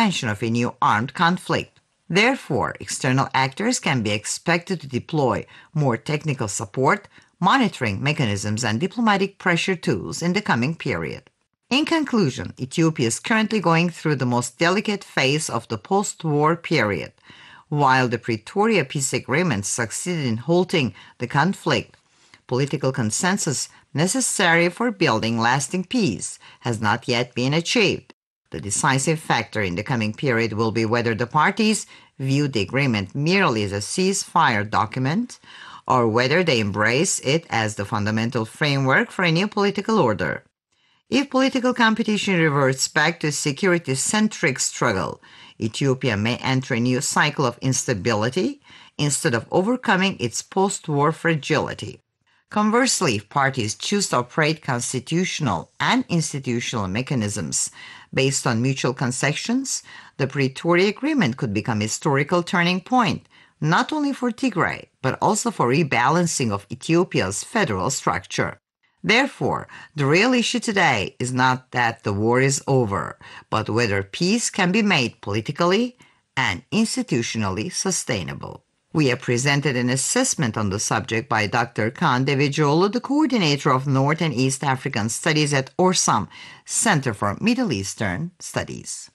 prevention of a new armed conflict. Therefore, external actors can be expected to deploy more technical support, monitoring mechanisms, and diplomatic pressure tools in the coming period. In conclusion, Ethiopia is currently going through the most delicate phase of the post-war period. While the Pretoria peace agreement succeeded in halting the conflict, political consensus necessary for building lasting peace has not yet been achieved. The decisive factor in the coming period will be whether the parties view the agreement merely as a ceasefire document or whether they embrace it as the fundamental framework for a new political order. If political competition reverts back to a security-centric struggle, Ethiopia may enter a new cycle of instability instead of overcoming its post-war fragility. Conversely, if parties choose to operate constitutional and institutional mechanisms based on mutual concessions, the Pretoria Agreement could become a historical turning point, not only for Tigray, but also for rebalancing of Ethiopia's federal structure. Therefore, the real issue today is not that the war is over, but whether peace can be made politically and institutionally sustainable. We have presented an assessment on the subject by Dr. Kaan Devecioğlu, the coordinator of North and East African Studies at ORSAM, Center for Middle Eastern Studies.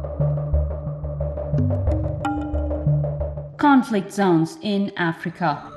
Conflict zones in Africa.